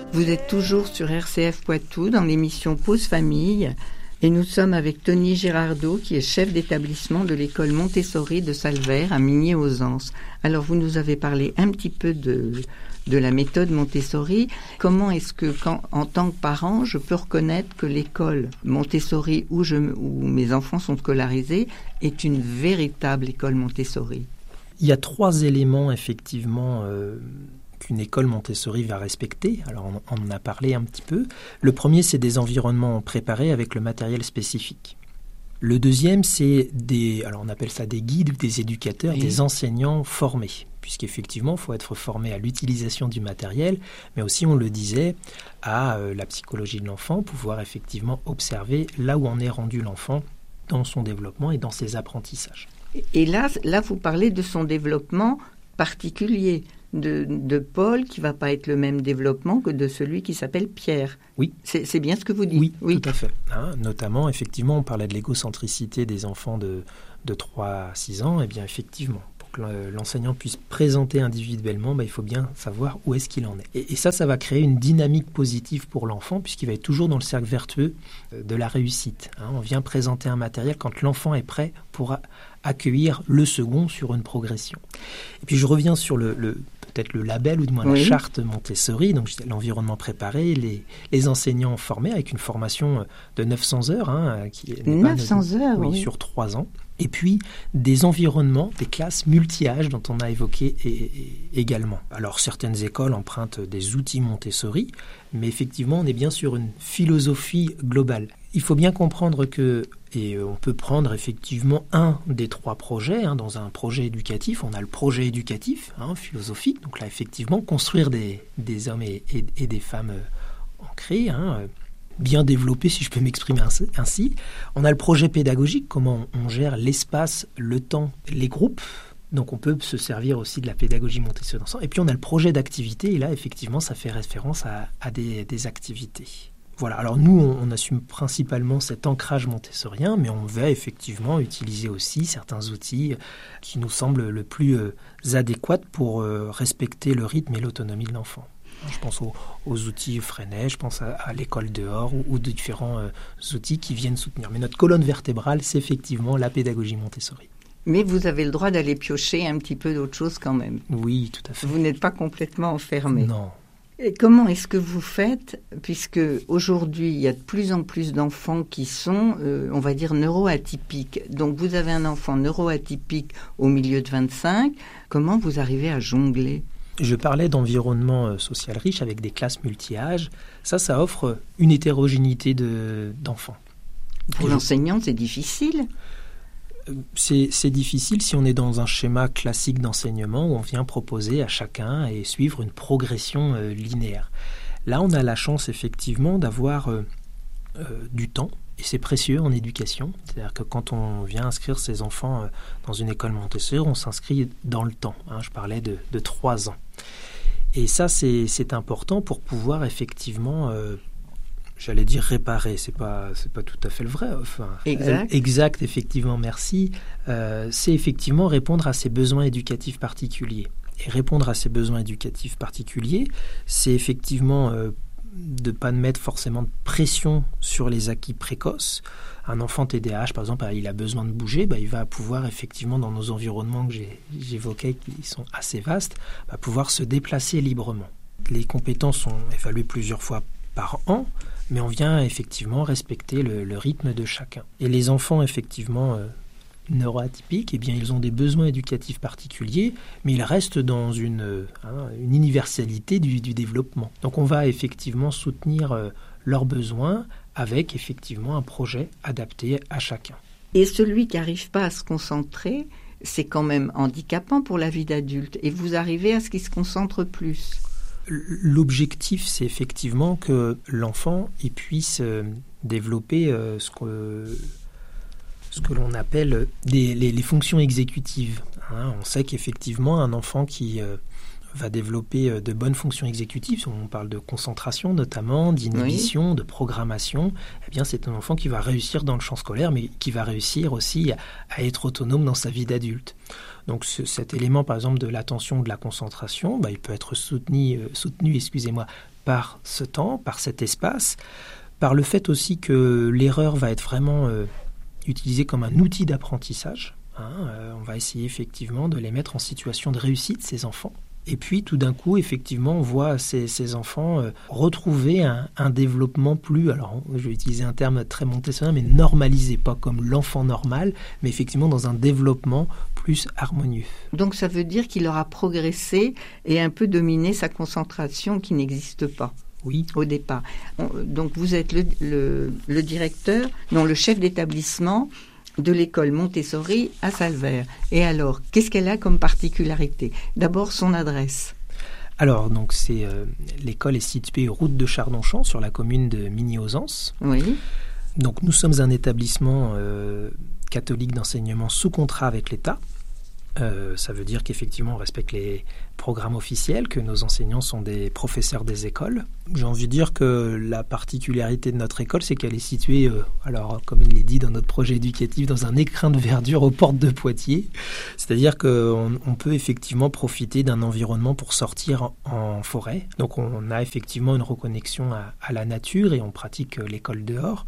Vous êtes toujours sur RCF Poitou dans l'émission Pause Famille et nous sommes avec Tony Girardot qui est chef d'établissement de l'école Montessori de Salvert à Migné-aux-Anses. Alors vous nous avez parlé un petit peu de la méthode Montessori. Comment est-ce que, en tant que parent, je peux reconnaître que l'école Montessori où mes enfants sont scolarisés est une véritable école Montessori? Il y a 3 éléments effectivement qu'une école Montessori va respecter. Alors on en a parlé un petit peu. Le premier, c'est des environnements préparés avec le matériel spécifique. Le deuxième, c'est alors on appelle ça des guides, des éducateurs, oui, des enseignants formés. Puisqu'effectivement, il faut être formé à l'utilisation du matériel, mais aussi, on le disait, à la psychologie de l'enfant, pouvoir effectivement observer là où en est rendu l'enfant dans son développement et dans ses apprentissages. Et là, vous parlez de son développement particulier, de Paul, qui ne va pas être le même développement que de celui qui s'appelle Pierre. Oui. C'est bien ce que vous dites. Oui, tout à fait. Notamment, effectivement, on parlait de l'égocentricité des enfants de 3 à 6 ans. Eh bien, effectivement, pour que l'enseignant puisse présenter individuellement, il faut bien savoir où est-ce qu'il en est. Et ça va créer une dynamique positive pour l'enfant, puisqu'il va être toujours dans le cercle vertueux de la réussite. On vient présenter un matériel quand l'enfant est prêt pour accueillir le second sur une progression. Et puis, je reviens sur peut-être le label ou du moins la charte Montessori, donc l'environnement préparé, les enseignants formés avec une formation de 900 heures, qui est 900 heures, oui, sur 3 ans. Et puis des environnements, des classes multi-âges dont on a évoqué également. Alors certaines écoles empruntent des outils Montessori, mais effectivement on est bien sur une philosophie globale. Il faut bien comprendre et on peut prendre effectivement un des 3 projets. Dans un projet éducatif, on a le projet éducatif, philosophique. Donc là, effectivement, construire des hommes et des femmes ancrés, bien développés, si je peux m'exprimer ainsi. On a le projet pédagogique, comment on gère l'espace, le temps, les groupes. Donc on peut se servir aussi de la pédagogie Montessori. Et puis on a le projet d'activité, et là, effectivement, ça fait référence à des activités. Voilà, alors nous, on assume principalement cet ancrage montessorien, mais on va effectivement utiliser aussi certains outils qui nous semblent le plus adéquats pour respecter le rythme et l'autonomie de l'enfant. Je pense aux outils Freinet, je pense à l'école dehors ou de différents outils qui viennent soutenir. Mais notre colonne vertébrale, c'est effectivement la pédagogie Montessori. Mais vous avez le droit d'aller piocher un petit peu d'autres choses quand même. Oui, tout à fait. Vous n'êtes pas complètement enfermé. Non. Et comment est-ce que vous faites, puisque aujourd'hui, il y a de plus en plus d'enfants qui sont, on va dire, neuroatypiques. Donc, vous avez un enfant neuroatypique au milieu de 25. Comment vous arrivez à jongler ? Je parlais d'environnement social riche avec des classes multi-âges. Ça offre une hétérogénéité d'enfants. Pour l'enseignant, c'est difficile ? C'est difficile si on est dans un schéma classique d'enseignement où on vient proposer à chacun et suivre une progression linéaire. Là, on a la chance effectivement d'avoir du temps, et c'est précieux en éducation. C'est-à-dire que quand on vient inscrire ses enfants dans une école Montessori, on s'inscrit dans le temps. Je parlais de 3 ans. Et ça, c'est important pour pouvoir effectivement... j'allais dire réparer, c'est pas tout à fait le vrai. Exact, effectivement, merci. C'est effectivement répondre à ses besoins éducatifs particuliers. Et répondre à ces besoins éducatifs particuliers, c'est effectivement de ne pas mettre forcément de pression sur les acquis précoces. Un enfant TDAH, par exemple, il a besoin de bouger, il va pouvoir effectivement, dans nos environnements que j'évoquais, qui sont assez vastes, pouvoir se déplacer librement. Les compétences sont évaluées plusieurs fois par an, mais on vient effectivement respecter le rythme de chacun. Et les enfants, effectivement, neuroatypiques, ils ont des besoins éducatifs particuliers, mais ils restent dans une universalité du développement. Donc on va effectivement soutenir leurs besoins avec effectivement un projet adapté à chacun. Et celui qui n'arrive pas à se concentrer, c'est quand même handicapant pour la vie d'adulte. Et vous arrivez à ce qu'il se concentre plus. L'objectif, c'est effectivement que l'enfant puisse développer ce que l'on appelle les fonctions exécutives. On sait qu'effectivement, un enfant qui va développer de bonnes fonctions exécutives, on parle de concentration notamment, d'inhibition, de programmation, c'est un enfant qui va réussir dans le champ scolaire, mais qui va réussir aussi à être autonome dans sa vie d'adulte. Donc cet élément, par exemple, de l'attention ou de la concentration, il peut être soutenu par ce temps, par cet espace, par le fait aussi que l'erreur va être vraiment utilisée comme un outil d'apprentissage. On va essayer effectivement de les mettre en situation de réussite, ces enfants. Et puis tout d'un coup, effectivement, on voit ces enfants retrouver un développement plus, alors je vais utiliser un terme très montessorien, mais normalisé, pas comme l'enfant normal, mais effectivement dans un développement plus harmonieux. Donc ça veut dire qu'il aura progressé et un peu dominé sa concentration qui n'existe pas. Oui. Au départ. Donc vous êtes le directeur, non, le chef d'établissement de l'école Montessori à Salvert. Et alors, qu'est-ce qu'elle a comme particularité ? D'abord, son adresse. Alors, donc l'école est située route de Chardon-Champ, sur la commune de Migny-aux-Anses. Oui. Donc, nous sommes un établissement catholique d'enseignement sous contrat avec l'État. Ça veut dire qu'effectivement, on respecte les programmes officiels, que nos enseignants sont des professeurs des écoles. J'ai envie de dire que la particularité de notre école, c'est qu'elle est située, alors comme il est dit dans notre projet éducatif, dans un écrin de verdure aux portes de Poitiers. C'est-à-dire qu'on peut effectivement profiter d'un environnement pour sortir en forêt. Donc on a effectivement une reconnexion à la nature et on pratique l'école dehors.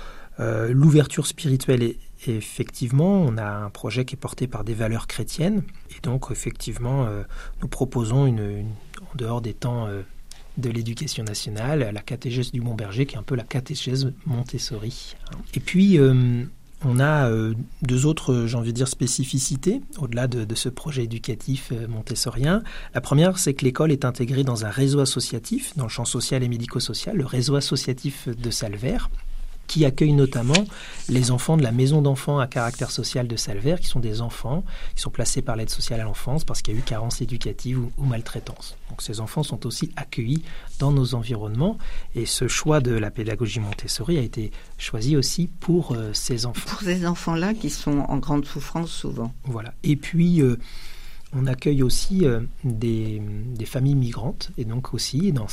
L'ouverture spirituelle est effectivement, on a un projet qui est porté par des valeurs chrétiennes et donc effectivement nous proposons en dehors des temps de l'éducation nationale, la catéchèse du Mont-Berger qui est un peu la catéchèse Montessori. Et puis on a deux autres, j'ai envie de dire, spécificités au-delà de ce projet éducatif montessorien. La première, c'est que l'école est intégrée dans un réseau associatif dans le champ social et médico-social, le réseau associatif de Salvert, qui accueille notamment les enfants de la maison d'enfants à caractère social de Salvert, qui sont des enfants qui sont placés par l'aide sociale à l'enfance parce qu'il y a eu carence éducative ou maltraitance. Donc ces enfants sont aussi accueillis dans nos environnements et ce choix de la pédagogie Montessori a été choisi aussi pour ces enfants. Pour ces enfants-là qui sont en grande souffrance souvent. Voilà. Et puis on accueille aussi des familles migrantes et donc aussi dans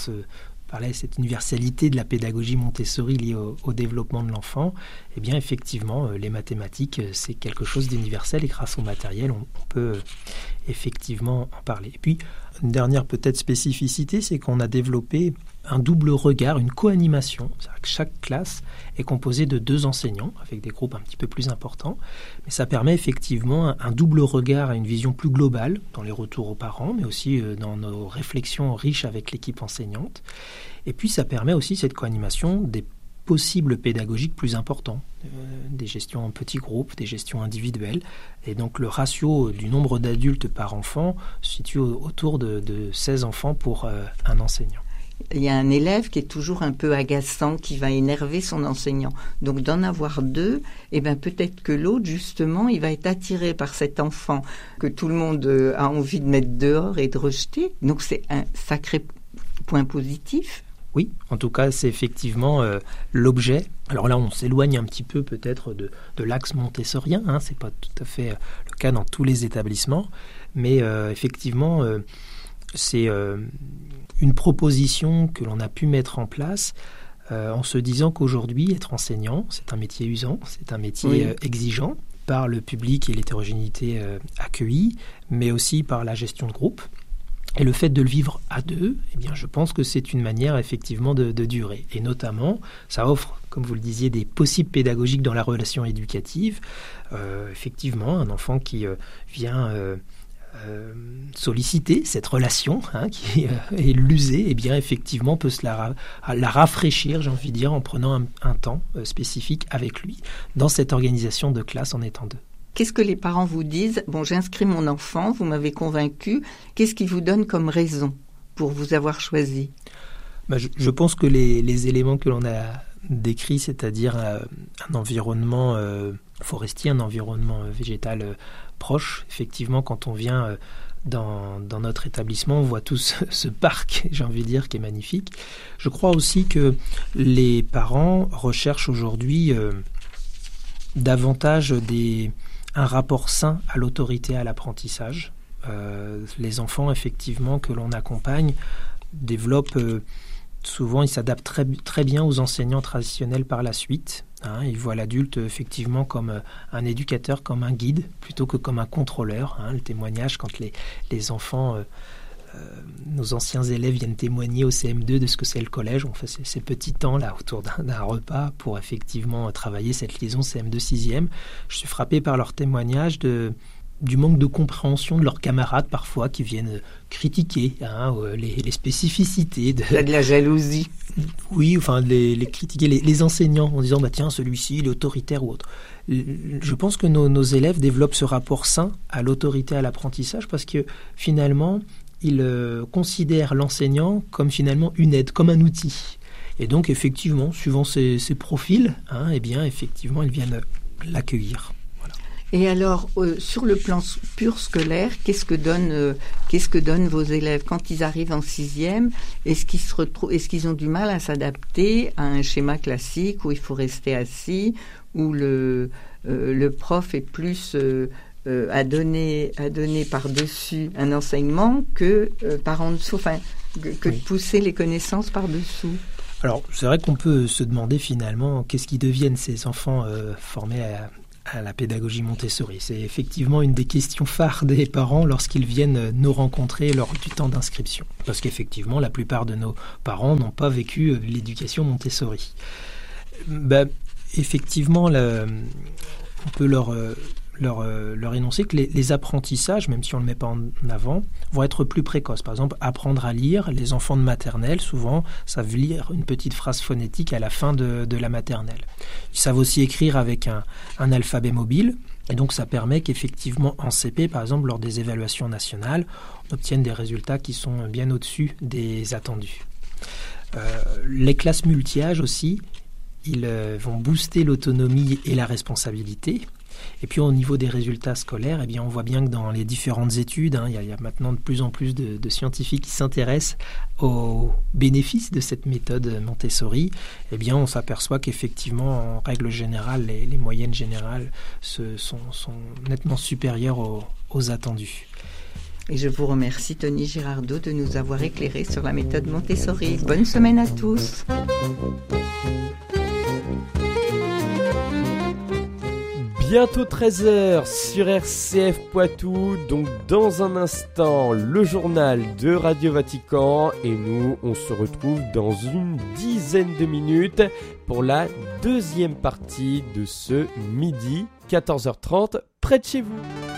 cette universalité de la pédagogie Montessori liée au développement de l'enfant, eh bien effectivement, les mathématiques, c'est quelque chose d'universel et grâce au matériel, on peut effectivement en parler. Et puis, une dernière peut-être spécificité, c'est qu'on a développé un double regard, une co-animation. C'est-à-dire que chaque classe est composée de 2 enseignants, avec des groupes un petit peu plus importants, mais ça permet effectivement un double regard et une vision plus globale dans les retours aux parents, mais aussi dans nos réflexions riches avec l'équipe enseignante. Et puis ça permet aussi cette co-animation des possibles pédagogiques plus importants, des gestions en petits groupes, des gestions individuelles. Et donc le ratio du nombre d'adultes par enfant se situe autour de 16 enfants pour un enseignant. Il y a un élève qui est toujours un peu agaçant, qui va énerver son enseignant. Donc d'en avoir 2, eh ben peut-être que l'autre, justement, il va être attiré par cet enfant que tout le monde a envie de mettre dehors et de rejeter. Donc c'est un sacré point positif. Oui, en tout cas, c'est effectivement l'objet. Alors là, on s'éloigne un petit peu peut-être de l'axe montessorien. Ce n'est pas tout à fait le cas dans tous les établissements. Mais effectivement, c'est une proposition que l'on a pu mettre en place en se disant qu'aujourd'hui, être enseignant, c'est un métier usant, c'est un métier exigeant par le public et l'hétérogénéité accueillie, mais aussi par la gestion de groupe. Et le fait de le vivre à 2, eh bien, je pense que c'est une manière effectivement de durer. Et notamment, ça offre, comme vous le disiez, des possibles pédagogiques dans la relation éducative. Effectivement, un enfant qui vient solliciter cette relation qui est l'user, eh bien, effectivement, peut se la rafraîchir, j'ai envie de dire, en prenant un temps spécifique avec lui dans cette organisation de classe en étant 2. Qu'est-ce que les parents vous disent ? Bon, j'inscris mon enfant, vous m'avez convaincu. Qu'est-ce qui vous donne comme raison pour vous avoir choisi ? Je pense que les éléments que l'on a décrits, c'est-à-dire un environnement forestier, un environnement végétal proche, effectivement, quand on vient dans notre établissement, on voit tout ce parc, j'ai envie de dire, qui est magnifique. Je crois aussi que les parents recherchent aujourd'hui davantage un rapport sain à l'autorité et à l'apprentissage. Les enfants, effectivement, que l'on accompagne, développent souvent, ils s'adaptent très, très bien aux enseignants traditionnels par la suite. Ils voient l'adulte, effectivement, comme un éducateur, comme un guide, plutôt que comme un contrôleur. Le témoignage, quand les enfants nos anciens élèves viennent témoigner au CM2 de ce que c'est le collège. On fait ces petits temps-là autour d'un repas pour effectivement travailler cette liaison CM2-6e. Je suis frappé par leur témoignage du manque de compréhension de leurs camarades parfois qui viennent critiquer les spécificités. De la jalousie. Oui, enfin les critiquer les enseignants en disant tiens, celui-ci il est autoritaire ou autre. Je pense que nos élèves développent ce rapport sain à l'autorité, à l'apprentissage, parce que finalement ils considèrent l'enseignant comme finalement une aide, comme un outil. Et donc effectivement, suivant ces profils, eh bien effectivement ils viennent l'accueillir. Et alors, sur le plan pur scolaire, qu'est-ce que donnent vos élèves quand ils arrivent en 6e? Est-ce qu'ils ont du mal à s'adapter à un schéma classique où il faut rester assis, où le prof est plus à donner par-dessus un enseignement que par en dessous, que de pousser les connaissances par-dessous? Alors, c'est vrai qu'on peut se demander finalement qu'est-ce qui deviennent ces enfants formés à la pédagogie Montessori. C'est effectivement une des questions phares des parents lorsqu'ils viennent nous rencontrer lors du temps d'inscription. Parce qu'effectivement, la plupart de nos parents n'ont pas vécu l'éducation Montessori. Effectivement, on peut leur énoncer que les apprentissages, même si on ne le met pas en avant, vont être plus précoces. Par exemple, apprendre à lire, les enfants de maternelle, souvent, savent lire une petite phrase phonétique à la fin de la maternelle. Ils savent aussi écrire avec un alphabet mobile, et donc ça permet qu'effectivement, en CP, par exemple, lors des évaluations nationales, on obtienne des résultats qui sont bien au-dessus des attendus. Les classes multi-âges aussi, ils vont booster l'autonomie et la responsabilité. Et puis au niveau des résultats scolaires, on voit bien que dans les différentes études, il y a maintenant de plus en plus de scientifiques qui s'intéressent aux bénéfices de cette méthode Montessori. On s'aperçoit qu'effectivement, en règle générale, les moyennes générales sont nettement supérieures aux attendus. Et je vous remercie, Tony Girardot, de nous avoir éclairé sur la méthode Montessori. Bonne semaine à tous. Bientôt 13h sur RCF Poitou, donc dans un instant le journal de Radio Vatican et nous on se retrouve dans une dizaine de minutes pour la deuxième partie de ce midi 14h30 près de chez vous.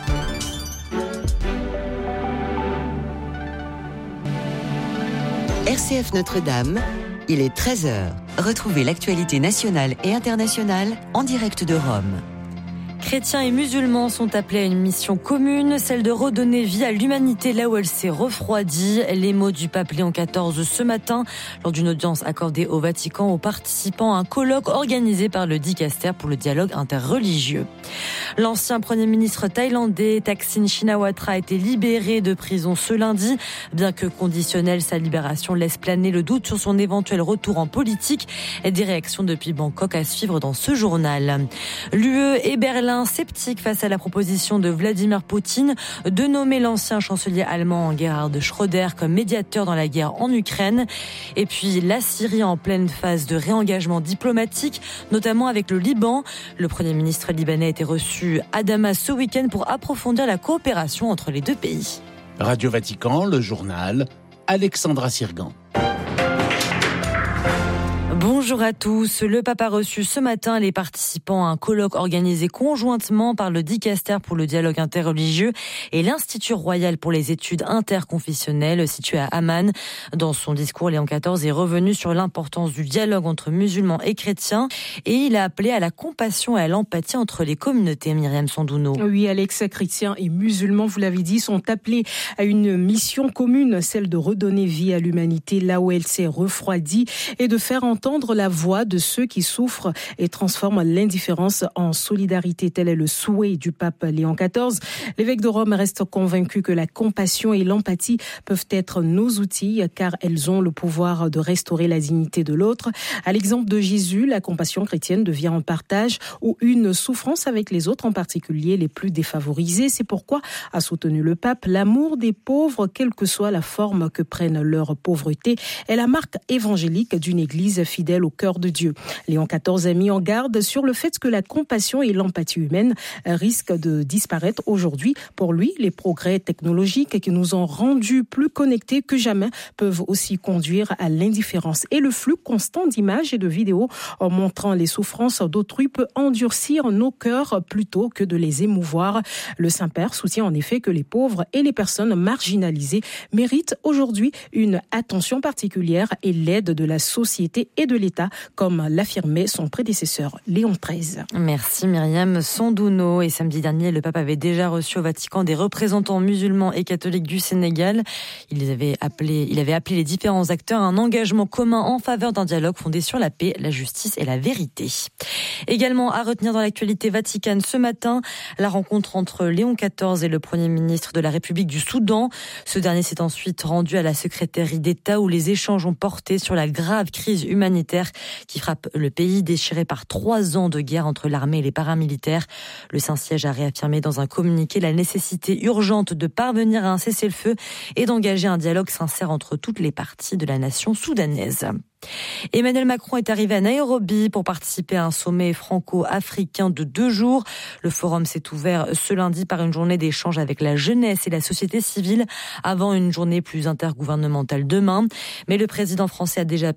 RCF Notre-Dame, il est 13h. Retrouvez l'actualité nationale et internationale en direct de Rome. Chrétiens et musulmans sont appelés à une mission commune, celle de redonner vie à l'humanité là où elle s'est refroidie. Les mots du pape Léon XIV ce matin, lors d'une audience accordée au Vatican aux participants à un colloque organisé par le Dicaster pour le dialogue interreligieux. L'ancien Premier ministre thaïlandais Thaksin Shinawatra a été libéré de prison ce lundi. Bien que conditionnelle, sa libération laisse planer le doute sur son éventuel retour en politique. Et des réactions depuis Bangkok à suivre dans ce journal. L'UE et Berlin sceptique face à la proposition de Vladimir Poutine de nommer l'ancien chancelier allemand Gerhard Schröder comme médiateur dans la guerre en Ukraine. Et puis la Syrie en pleine phase de réengagement diplomatique, notamment avec le Liban. Le Premier ministre libanais a été reçu à Damas ce week-end pour approfondir la coopération entre les deux pays. Radio Vatican, le journal, Alexandra Sirgan. Bonjour à tous. Le pape a reçu ce matin les participants à un colloque organisé conjointement par le Dicaster pour le dialogue interreligieux et l'Institut royal pour les études interconfessionnelles situé à Amman. Dans son discours, Léon XIV est revenu sur l'importance du dialogue entre musulmans et chrétiens et il a appelé à la compassion et à l'empathie entre les communautés. Myriam Sandouno. Oui, Alex, chrétiens et musulmans, vous l'avez dit, sont appelés à une mission commune, celle de redonner vie à l'humanité là où elle s'est refroidie et de faire entendre la voix de ceux qui souffrent et transforment l'indifférence en solidarité. Tel est le souhait du pape Léon XIV. L'évêque de Rome reste convaincu que la compassion et l'empathie peuvent être nos outils car elles ont le pouvoir de restaurer la dignité de l'autre. À l'exemple de Jésus, la compassion chrétienne devient un partage ou une souffrance avec les autres, en particulier les plus défavorisés. C'est pourquoi, a soutenu le pape, l'amour des pauvres, quelle que soit la forme que prenne leur pauvreté, est la marque évangélique d'une église fidèle fidèles au cœur de Dieu. Léon XIV a mis en garde sur le fait que la compassion et l'empathie humaine risquent de disparaître aujourd'hui. Pour lui, les progrès technologiques qui nous ont rendus plus connectés que jamais peuvent aussi conduire à l'indifférence. Et le flux constant d'images et de vidéos montrant les souffrances d'autrui peut endurcir nos cœurs plutôt que de les émouvoir. Le Saint-Père soutient en effet que les pauvres et les personnes marginalisées méritent aujourd'hui une attention particulière et l'aide de la société et de l'État, comme l'affirmait son prédécesseur Léon XIII. Merci Myriam Sandouno. Et samedi dernier, le pape avait déjà reçu au Vatican des représentants musulmans et catholiques du Sénégal. Il avait appelé les différents acteurs à un engagement commun en faveur d'un dialogue fondé sur la paix, la justice et la vérité. Également à retenir dans l'actualité vaticane ce matin, la rencontre entre Léon XIV et le Premier ministre de la République du Soudan. Ce dernier s'est ensuite rendu à la secrétaire d'État où les échanges ont porté sur la grave crise humanitaire qui frappe le pays déchiré par 3 ans de guerre entre l'armée et les paramilitaires. Le Saint-Siège a réaffirmé dans un communiqué la nécessité urgente de parvenir à un cessez-le-feu et d'engager un dialogue sincère entre toutes les parties de la nation soudanaise. Emmanuel Macron est arrivé à Nairobi pour participer à un sommet franco-africain de 2 jours. Le forum s'est ouvert ce lundi par une journée d'échange avec la jeunesse et la société civile avant une journée plus intergouvernementale demain. Mais le président français a déjà